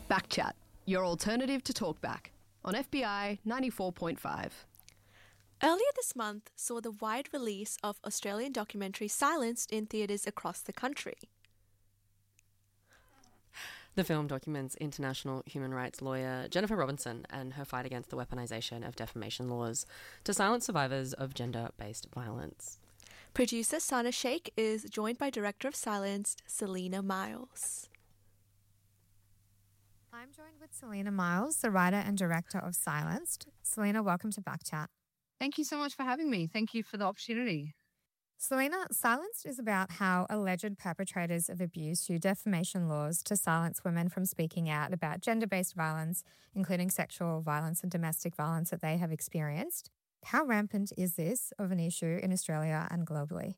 Backchat, your alternative to Talkback, on FBI 94.5. Earlier this month saw the wide release of Australian documentary Silenced in theatres across the country. The film documents international human rights lawyer Jennifer Robinson and her fight against the weaponisation of defamation laws to silence survivors of gender-based violence. Producer Sana Sheikh is joined by director of Silenced, Selena Miles. I'm joined with Selena Miles, the writer and director of Silenced. Selena, welcome to Backchat. Thank you so much for having me. Thank you for the opportunity. Selena, Silenced is about how alleged perpetrators of abuse use defamation laws to silence women from speaking out about gender-based violence, including sexual violence and domestic violence that they have experienced. How rampant is this of an issue in Australia and globally?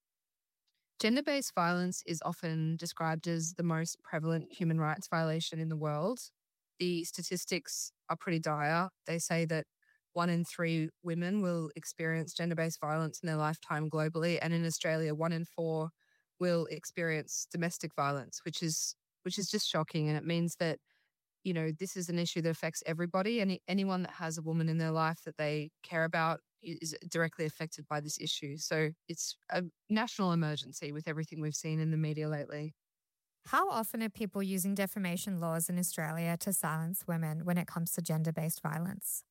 Gender-based violence is often described as the most prevalent human rights violation in the world. The statistics are pretty dire. They say that 1 in 3 women will experience gender-based violence in their lifetime globally, and in Australia, 1 in 4 will experience domestic violence, which is just shocking. And it means that, you know, this is an issue that affects everybody. Anyone that has a woman in their life that they care about is directly affected by this issue. So it's a national emergency with everything we've seen in the media lately. How often are people using defamation laws in Australia to silence women when it comes to gender-based violence?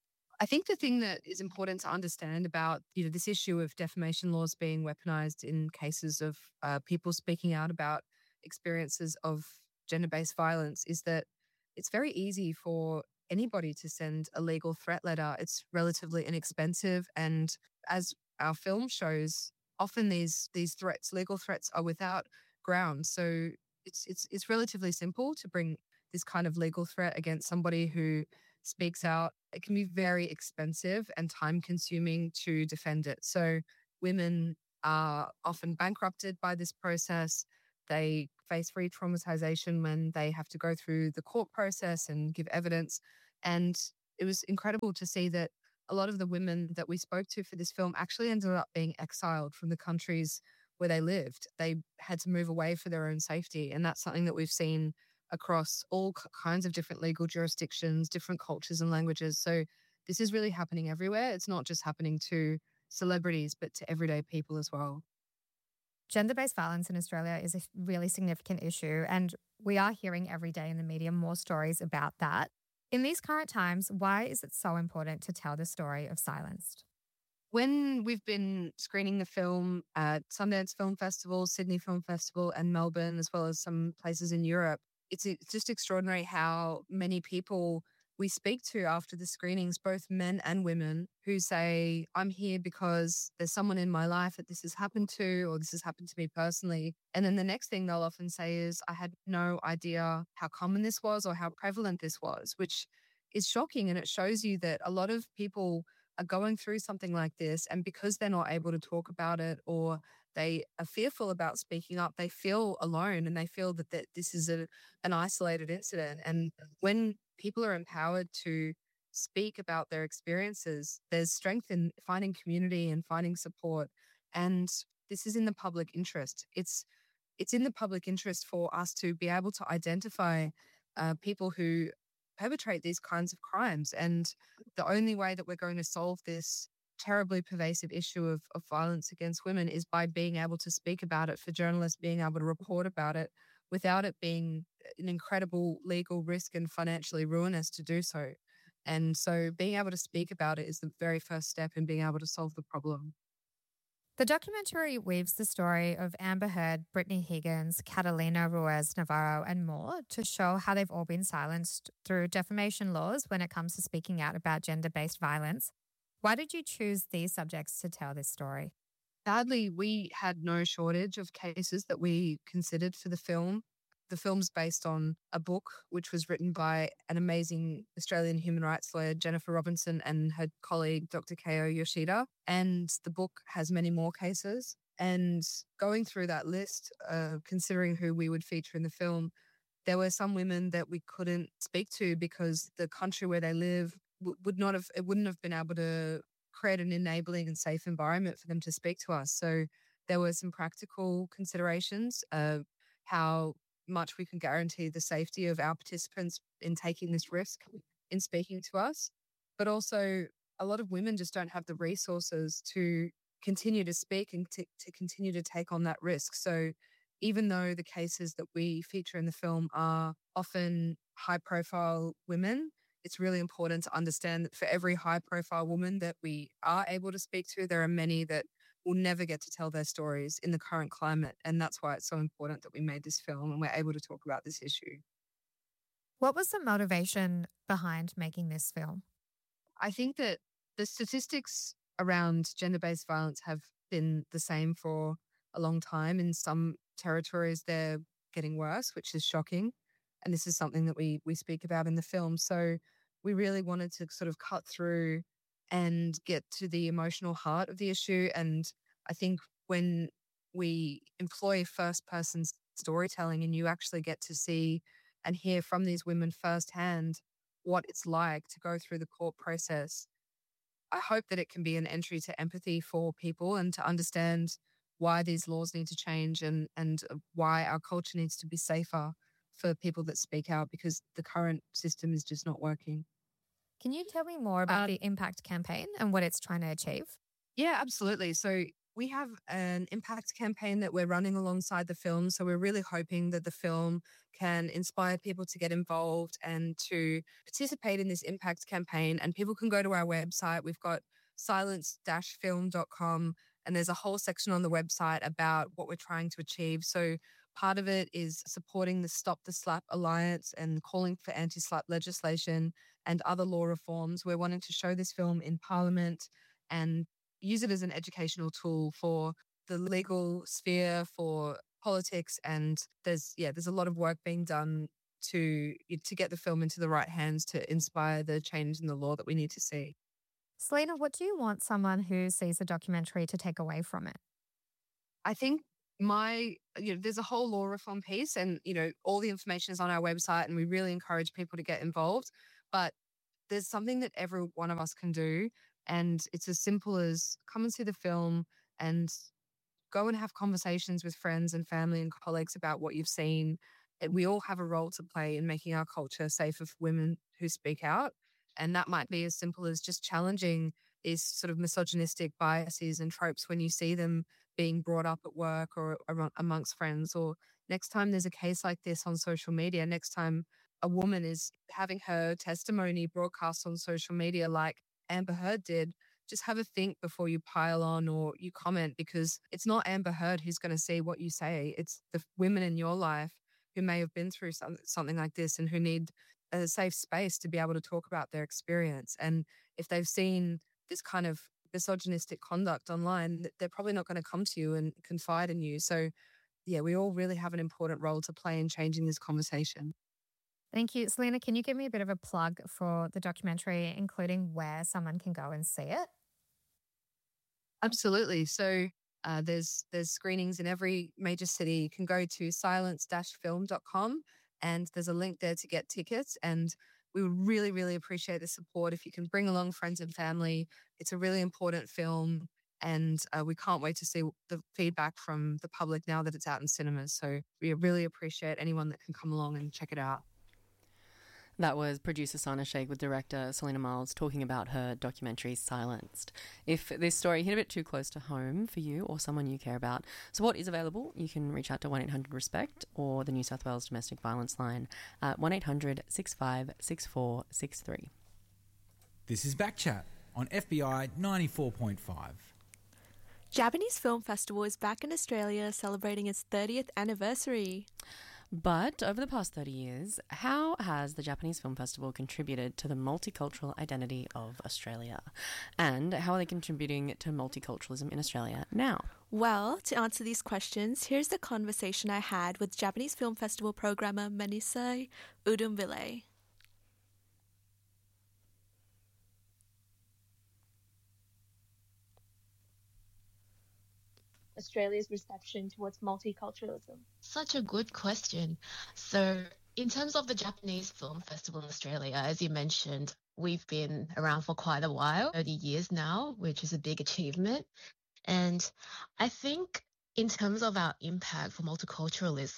I think the thing that is important to understand about, you know, this issue of defamation laws being weaponized in cases of people speaking out about experiences of gender-based violence is that it's very easy for anybody to send a legal threat letter. It's relatively inexpensive, and as our film shows, often these threats, legal threats, are without ground. So it's relatively simple to bring this kind of legal threat against somebody who speaks out. It can be very expensive and time-consuming to defend it. So women are often bankrupted by this process. They face re-traumatization when they have to go through the court process and give evidence. And it was incredible to see that a lot of the women that we spoke to for this film actually ended up being exiled from the countries where they lived. They had to move away for their own safety. And that's something that we've seen across all kinds of different legal jurisdictions, different cultures and languages. So this is really happening everywhere. It's not just happening to celebrities, but to everyday people as well. Gender-based violence in Australia is a really significant issue, and we are hearing every day in the media more stories about that. In these current times, why is it so important to tell the story of Silenced? When we've been screening the film at Sundance Film Festival, Sydney Film Festival and Melbourne, as well as some places in Europe, it's just extraordinary how many people we speak to after the screenings, both men and women, who say, I'm here because there's someone in my life that this has happened to, or this has happened to me personally. And then the next thing they'll often say is, I had no idea how common this was or how prevalent this was, which is shocking. And it shows you that a lot of people are going through something like this, and because they're not able to talk about it, or they are fearful about speaking up, they feel alone, and they feel that this is an isolated incident. And when people are empowered to speak about their experiences, there's strength in finding community and finding support. And this is in the public interest. It's in the public interest for us to be able to identify people who perpetrate these kinds of crimes. And the only way that we're going to solve this terribly pervasive issue of violence against women is by being able to speak about it, for journalists being able to report about it without it being an incredible legal risk and financially ruinous to do so. And so being able to speak about it is the very first step in being able to solve the problem. The documentary weaves the story of Amber Heard, Brittany Higgins, Catalina Ruiz Navarro, and more to show how they've all been silenced through defamation laws when it comes to speaking out about gender-based violence. Why did you choose these subjects to tell this story? Sadly, we had no shortage of cases that we considered for the film. The film's based on a book which was written by an amazing Australian human rights lawyer, Jennifer Robinson, and her colleague, Dr. Keo Yoshida. And the book has many more cases. And going through that list, considering who we would feature in the film, there were some women that we couldn't speak to because the country where they live wouldn't have been able to create an enabling and safe environment for them to speak to us. So there were some practical considerations of how much we can guarantee the safety of our participants in taking this risk in speaking to us. But also, a lot of women just don't have the resources to continue to speak and to continue to take on that risk. So even though the cases that we feature in the film are often high-profile women, it's really important to understand that for every high-profile woman that we are able to speak to, there are many that will never get to tell their stories in the current climate. And that's why it's so important that we made this film and we're able to talk about this issue. What was the motivation behind making this film? I think that the statistics around gender-based violence have been the same for a long time. In some territories, they're getting worse, which is shocking. And this is something that we speak about in the film. So we really wanted to sort of cut through and get to the emotional heart of the issue. And I think when we employ first-person storytelling and you actually get to see and hear from these women firsthand what it's like to go through the court process, I hope that it can be an entry to empathy for people and to understand why these laws need to change and why our culture needs to be safer for people that speak out, because the current system is just not working. Can you tell me more about the Impact campaign and what it's trying to achieve? Yeah, absolutely. So we have an impact campaign that we're running alongside the film. So we're really hoping that the film can inspire people to get involved and to participate in this impact campaign. And people can go to our website. We've got silence-film.com, and there's a whole section on the website about what we're trying to achieve. So part of it is supporting the Stop the Slap Alliance and calling for anti-slap legislation and other law reforms. We're wanting to show this film in Parliament and use it as an educational tool for the legal sphere, for politics. And there's a lot of work being done to get the film into the right hands to inspire the change in the law that we need to see. Selena, what do you want someone who sees the documentary to take away from it? I think there's a whole law reform piece and, all the information is on our website and we really encourage people to get involved. But there's something that every one of us can do. And it's as simple as come and see the film and go and have conversations with friends and family and colleagues about what you've seen. We all have a role to play in making our culture safer for women who speak out. And that might be as simple as just challenging these sort of misogynistic biases and tropes when you see them being brought up at work or amongst friends, or next time there's a case like this on social media, next time a woman is having her testimony broadcast on social media like Amber Heard did, just have a think before you pile on or you comment, because it's not Amber Heard who's going to see what you say. It's the women in your life who may have been through something like this and who need a safe space to be able to talk about their experience. And if they've seen this kind of misogynistic conduct online, they're probably not going to come to you and confide in you. So, we all really have an important role to play in changing this conversation. Thank you. Selena, can you give me a bit of a plug for the documentary, including where someone can go and see it? Absolutely. So there's screenings in every major city. You can go to silence-film.com and there's a link there to get tickets. And we would really, really appreciate the support if you can bring along friends and family. It's a really important film and we can't wait to see the feedback from the public now that it's out in cinemas. So we really appreciate anyone that can come along and check it out. That was producer Sana Sheikh with director Selena Miles talking about her documentary Silenced. If this story hit a bit too close to home for you or someone you care about, support is available. You can reach out to 1-800-RESPECT or the New South Wales Domestic Violence Line at 1-800-65-6463. This is Backchat on FBI 94.5. Japanese Film Festival is back in Australia celebrating its 30th anniversary. But over the past 30 years, how has the Japanese Film Festival contributed to the multicultural identity of Australia? And how are they contributing to multiculturalism in Australia now? Well, to answer these questions, here's the conversation I had with Japanese Film Festival programmer Manisai Udumvile. Australia's reception towards multiculturalism? Such a good question. So in terms of the Japanese Film Festival in Australia, as you mentioned, we've been around for quite a while, 30 years now, which is a big achievement. And I think in terms of our impact for multiculturalism,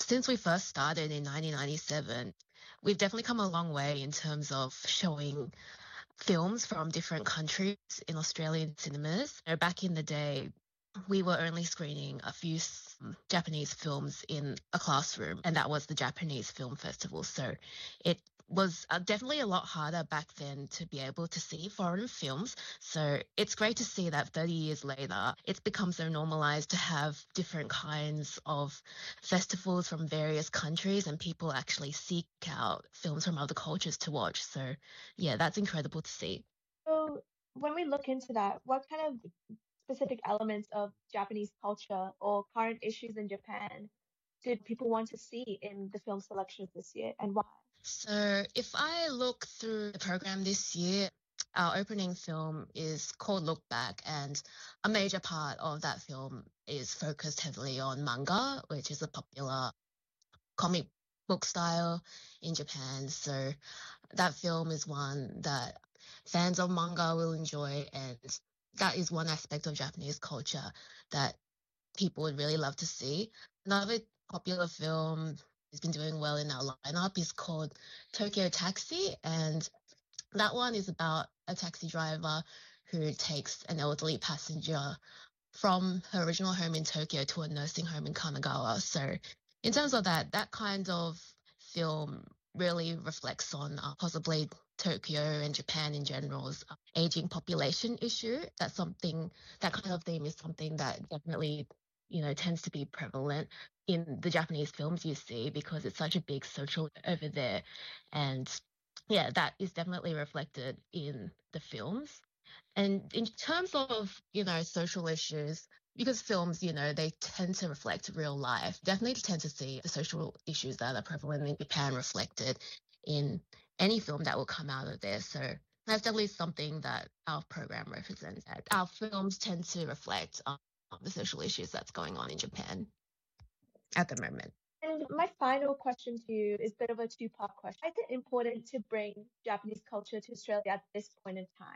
since we first started in 1997, we've definitely come a long way in terms of showing films from different countries in Australian cinemas. Back in the day, we were only screening a few Japanese films in a classroom, and that was the Japanese Film Festival. So it was definitely a lot harder back then to be able to see foreign films. So it's great to see that 30 years later, it's become so normalized to have different kinds of festivals from various countries, and people actually seek out films from other cultures to watch. So yeah, that's incredible to see. So when we look into that, what kind of specific elements of Japanese culture or current issues in Japan did people want to see in the film selections this year, and why? So if I look through the program this year, our opening film is called Look Back, and a major part of that film is focused heavily on manga, which is a popular comic book style in Japan. So that film is one that fans of manga will enjoy, and that is one aspect of Japanese culture that people would really love to see. Another popular film has been doing well in our lineup is called Tokyo Taxi, and that one is about a taxi driver who takes an elderly passenger from her original home in Tokyo to a nursing home in Kanagawa. So in terms of that kind of film really reflects on possibly Tokyo and Japan in general's aging population issue. That kind of theme is something that definitely, tends to be prevalent in the Japanese films you see because it's such a big social over there. And yeah, that is definitely reflected in the films. And in terms of, social issues, because films, they tend to reflect real life, definitely tend to see the social issues that are prevalent in Japan reflected in any film that will come out of there. So that's definitely something that our program represents. Our films tend to reflect the social issues that's going on in Japan at the moment. And my final question to you is a bit of a two-part question. Why is it important to bring Japanese culture to Australia at this point in time?